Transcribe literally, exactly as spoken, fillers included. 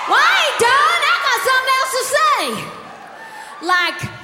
Well, I ain't done. I got something else to say. Like,